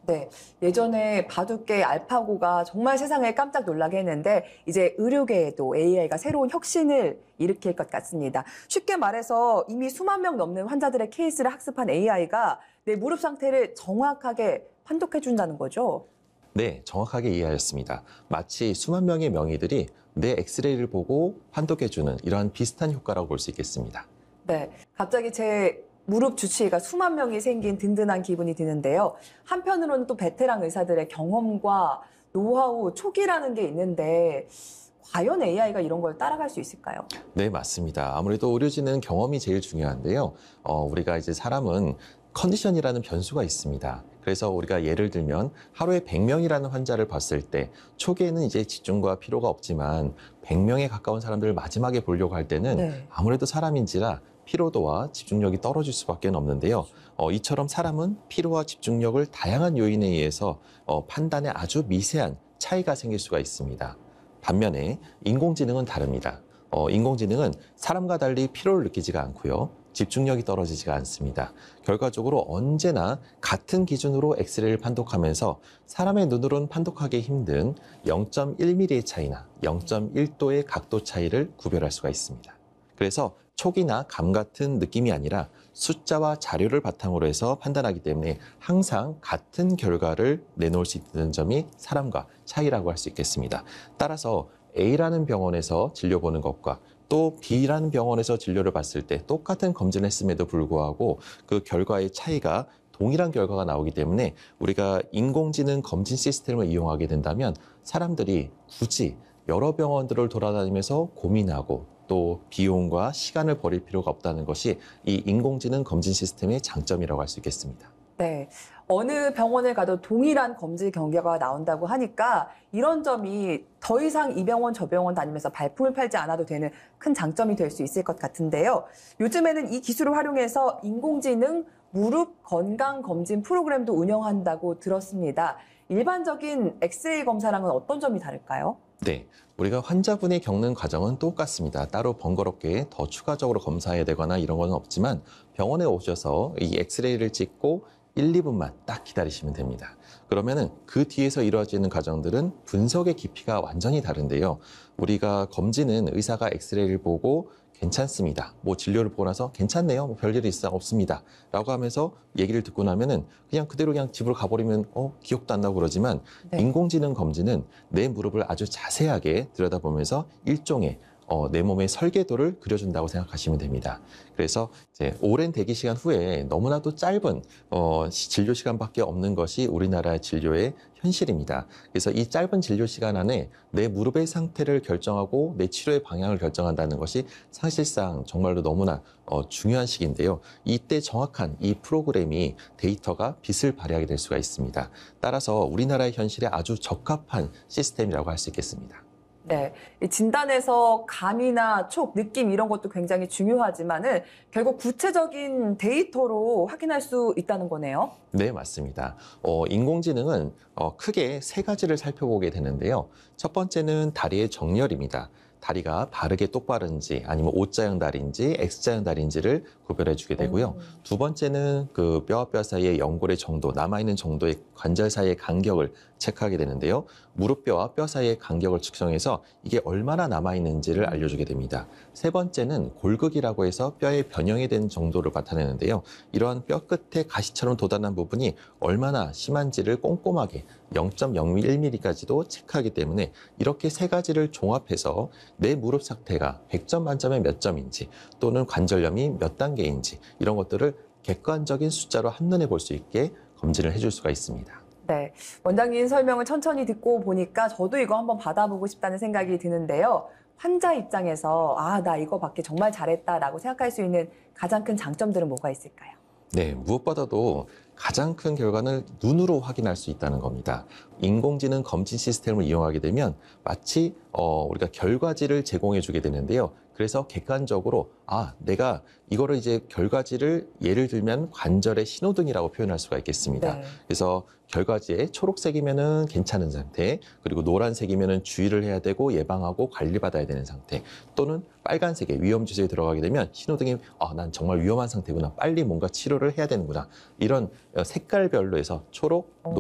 네, 예전에 바둑계 알파고가 정말 세상을 깜짝 놀라게 했는데 이제 의료계에도 AI가 새로운 혁신을 일으킬 것 같습니다. 쉽게 말해서 이미 수만 명 넘는 환자들의 케이스를 학습한 AI가 내 무릎 상태를 정확하게 판독해 준다는 거죠. 네, 정확하게 이해하셨습니다. 마치 수만 명의 명의들이 내 엑스레이를 보고 판독해주는 이러한 비슷한 효과라고 볼 수 있겠습니다. 네, 갑자기 제 무릎 주치의가 수만 명이 생긴 든든한 기분이 드는데요. 한편으로는 또 베테랑 의사들의 경험과 노하우, 촉이라는 게 있는데 과연 AI가 이런 걸 따라갈 수 있을까요? 네, 맞습니다. 아무래도 의료진은 경험이 제일 중요한데요. 우리가 이제 사람은 컨디션이라는 변수가 있습니다. 그래서 우리가 예를 들면 하루에 100명이라는 환자를 봤을 때 초기에는 이제 집중과 피로가 없지만 100명에 가까운 사람들을 마지막에 보려고 할 때는 네. 아무래도 사람인지라 피로도와 집중력이 떨어질 수밖에 없는데요. 이처럼 사람은 피로와 집중력을 다양한 요인에 의해서 판단에 아주 미세한 차이가 생길 수가 있습니다. 반면에 인공지능은 다릅니다. 인공지능은 사람과 달리 피로를 느끼지가 않고요. 집중력이 떨어지지가 않습니다. 결과적으로 언제나 같은 기준으로 엑스레이를 판독하면서 사람의 눈으로는 판독하기 힘든 0.1mm의 차이나 0.1도의 각도 차이를 구별할 수가 있습니다. 그래서 촉이나 감 같은 느낌이 아니라 숫자와 자료를 바탕으로 해서 판단하기 때문에 항상 같은 결과를 내놓을 수 있는 점이 사람과 차이라고 할 수 있겠습니다. 따라서 A라는 병원에서 진료 보는 것과 또 B라는 병원에서 진료를 봤을 때 똑같은 검진을 했음에도 불구하고 그 결과의 차이가 동일한 결과가 나오기 때문에 우리가 인공지능 검진 시스템을 이용하게 된다면 사람들이 굳이 여러 병원들을 돌아다니면서 고민하고 또 비용과 시간을 버릴 필요가 없다는 것이 이 인공지능 검진 시스템의 장점이라고 할 수 있겠습니다. 네. 어느 병원을 가도 동일한 검진 결과가 나온다고 하니까 이런 점이 더 이상 이 병원 저 병원 다니면서 발품을 팔지 않아도 되는 큰 장점이 될 수 있을 것 같은데요. 요즘에는 이 기술을 활용해서 인공지능 무릎 건강 검진 프로그램도 운영한다고 들었습니다. 일반적인 엑스레이 검사랑은 어떤 점이 다를까요? 네, 우리가 환자분이 겪는 과정은 똑같습니다. 따로 번거롭게 더 추가적으로 검사해야 되거나 이런 건 없지만 병원에 오셔서 이 엑스레이를 찍고 1, 2분만 딱 기다리시면 됩니다. 그러면은 그 뒤에서 이루어지는 과정들은 분석의 깊이가 완전히 다른데요. 우리가 검진은 의사가 엑스레이를 보고 괜찮습니다. 뭐 진료를 보고 나서 괜찮네요. 뭐 별일 없습니다. 라고 하면서 얘기를 듣고 나면은 그냥 그대로 그냥 집으로 가버리면 기억도 안 나고 그러지만 네. 인공지능 검진은 내 무릎을 아주 자세하게 들여다보면서 일종의 내 몸의 설계도를 그려준다고 생각하시면 됩니다. 그래서 이제 오랜 대기 시간 후에 너무나도 짧은 진료 시간밖에 없는 것이 우리나라 진료의 현실입니다. 그래서 이 짧은 진료 시간 안에 내 무릎의 상태를 결정하고 내 치료의 방향을 결정한다는 것이 사실상 정말로 너무나 중요한 시기인데요. 이때 정확한 이 프로그램이 데이터가 빛을 발휘하게 될 수가 있습니다. 따라서 우리나라의 현실에 아주 적합한 시스템이라고 할 수 있겠습니다. 네. 이 진단에서 감이나 촉, 느낌 이런 것도 굉장히 중요하지만은 결국 구체적인 데이터로 확인할 수 있다는 거네요. 네, 맞습니다. 인공지능은 크게 세 가지를 살펴보게 되는데요. 첫 번째는 다리의 정렬입니다. 다리가 바르게 똑바른지 아니면 O자형 다리인지 X자형 다리인지를 구별해 주게 되고요. 두 번째는 그 뼈와 뼈 사이의 연골의 정도, 남아있는 정도의 관절 사이의 간격을 체크하게 되는데요. 무릎뼈와 뼈 사이의 간격을 측정해서 이게 얼마나 남아있는지를 알려주게 됩니다. 세 번째는 골극이라고 해서 뼈의 변형이 된 정도를 나타내는데요. 이러한 뼈 끝에 가시처럼 돋아난 부분이 얼마나 심한지를 꼼꼼하게 0.01mm까지도 체크하기 때문에 이렇게 세 가지를 종합해서 내 무릎 상태가 100점 만점에 몇 점인지 또는 관절염이 몇 단계인지 이런 것들을 객관적인 숫자로 한눈에 볼 수 있게 검진을 해줄 수가 있습니다. 네. 원장님 설명을 천천히 듣고 보니까 저도 이거 한번 받아보고 싶다는 생각이 드는데요. 환자 입장에서 나 이거 받기 정말 잘했다라고 생각할 수 있는 가장 큰 장점들은 뭐가 있을까요? 네, 무엇보다도 가장 큰 결과는 눈으로 확인할 수 있다는 겁니다. 인공지능 검진 시스템을 이용하게 되면 마치 우리가 결과지를 제공해 주게 되는데요. 그래서 객관적으로 내가 이거를 이제 결과지를 예를 들면 관절의 신호등이라고 표현할 수가 있겠습니다. 네. 그래서 결과지에 초록색이면은 괜찮은 상태, 그리고 노란색이면은 주의를 해야 되고 예방하고 관리받아야 되는 상태, 또는 빨간색에 위험 지수에 들어가게 되면 신호등이 난 정말 위험한 상태구나, 빨리 뭔가 치료를 해야 되는구나, 이런 색깔별로 해서 초록,